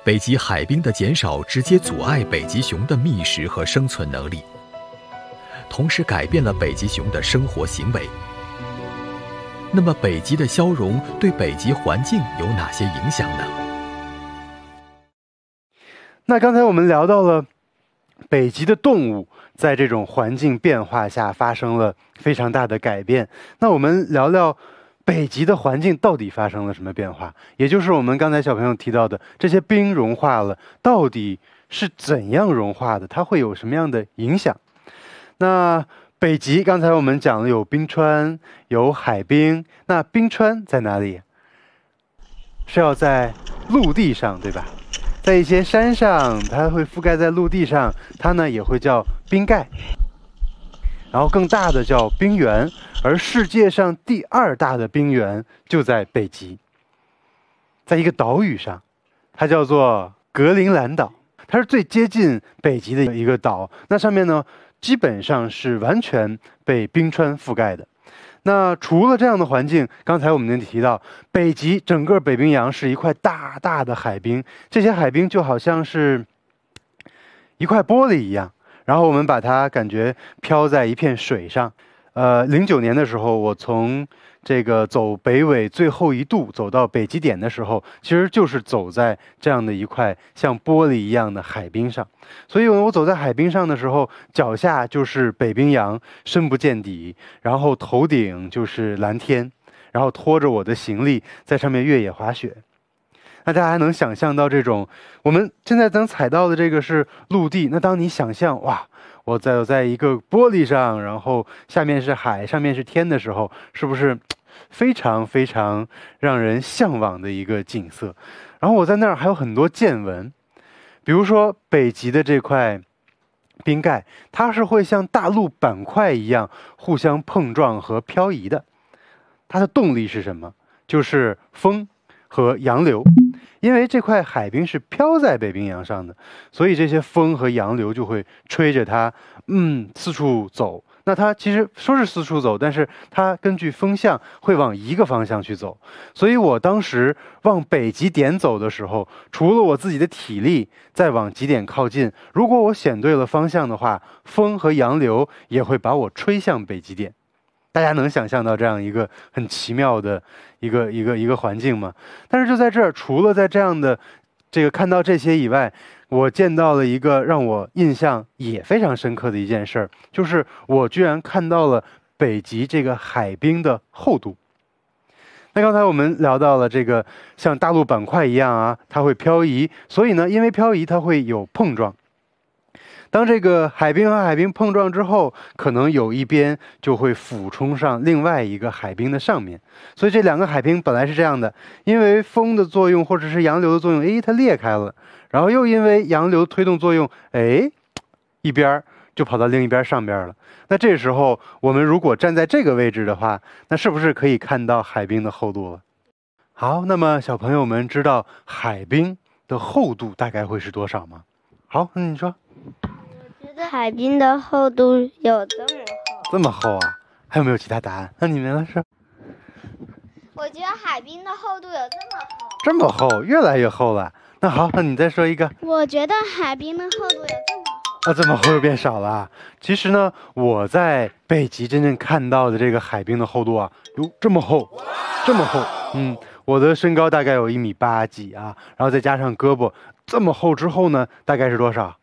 北极海冰的减少直接阻碍北极熊的觅食和生存能力，同时改变了北极熊的生活行为。那么北极的消融对北极环境有哪些影响呢？ 那刚才我们聊到了北极的动物在这种环境变化下发生了非常大的改变，那我们聊聊北极的环境到底发生了什么变化，也就是我们刚才小朋友提到的这些冰融化了，到底是怎样融化的，它会有什么样的影响。那北极刚才我们讲了有冰川有海冰，那冰川在哪里？是要在陆地上，对吧？在一些山上它会覆盖在陆地上，它呢也会叫冰盖，然后更大的叫冰原，而世界上第2大的冰原就在北极，在一个岛屿上，它叫做格陵兰岛，它是最接近北极的一个岛，那上面呢基本上是完全被冰川覆盖的。那除了这样的环境，刚才我们提到北极整个北冰洋是一块大大的海冰，这些海冰就好像是一块玻璃一样，然后我们把它感觉飘在一片水上。09年的时候，我从这个走北纬最后一度走到北极点的时候，其实就是走在这样的一块像玻璃一样的海冰上。所以我走在海冰上的时候，脚下就是北冰洋，深不见底，然后头顶就是蓝天，然后拖着我的行李在上面越野滑雪。那大家还能想象到这种，我们现在能踩到的这个是陆地，那当你想象哇，我在一个玻璃上，然后下面是海，上面是天的时候，是不是非常非常让人向往的一个景色？然后我在那儿还有很多见闻，比如说北极的这块冰盖，它是会像大陆板块一样互相碰撞和漂移的。它的动力是什么？就是风和洋流。因为这块海冰是飘在北冰洋上的，所以这些风和洋流就会吹着它，四处走。那它其实说是四处走，但是它根据风向会往一个方向去走。所以我当时往北极点走的时候，除了我自己的体力再往极点靠近，如果我选对了方向的话，风和洋流也会把我吹向北极点。大家能想象到这样一个很奇妙的一个环境吗？但是就在这儿，除了在这样的这个看到这些以外，我见到了一个让我印象也非常深刻的一件事儿，就是我居然看到了北极这个海冰的厚度。那刚才我们聊到了这个像大陆板块一样啊，它会漂移，所以呢，因为漂移它会有碰撞。当这个海冰和海冰碰撞之后，可能有一边就会俯冲上另外一个海冰的上面，所以这2个海冰本来是这样的，因为风的作用或者是洋流的作用，它裂开了，然后又因为洋流推动作用，一边就跑到另一边上边了。那这时候我们如果站在这个位置的话，那是不是可以看到海冰的厚度了？好，那么小朋友们知道海冰的厚度大概会是多少吗？好，你说。 我觉得海冰的厚度有这么厚。 这么厚啊？还有没有其他答案？那你们来说。 我觉得海冰的厚度有这么厚。 这么厚，越来越厚了。那好，那你再说一个。 我觉得海冰的厚度有这么厚。 这么厚又变少了。其实呢，我在北极真正看到的这个海冰的厚度啊，有这么厚，这么厚。我的身高大概有1.8米几啊，然后再加上胳膊，这么厚之后呢，大概是多少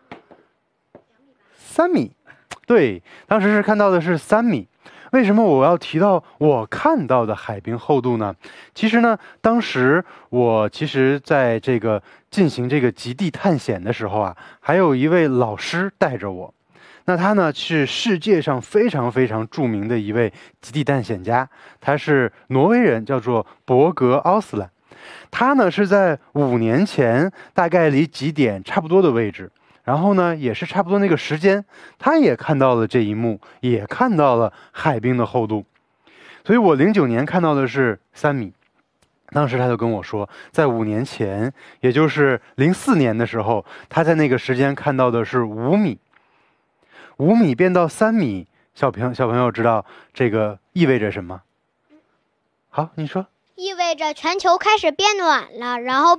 ？3米。对，当时是看到的是3米。为什么我要提到我看到的海冰厚度呢？其实呢，当时我在这个进行这个极地探险的时候啊，还有一位老师带着我。那他呢是世界上非常非常著名的一位极地探险家，他是挪威人，叫做伯格奥斯兰。他呢是在5年前，大概离极点差不多的位置。然后呢，也是差不多那个时间，他也看到了这一幕，也看到了海冰的厚度。所以我09年看到的是3米，当时他就跟我说，在5年前，也就是04年的时候，他在那个时间看到的是5米。5米变到3米，小朋友知道这个意味着什么？好，你说。 意味着全球开始变暖了，然后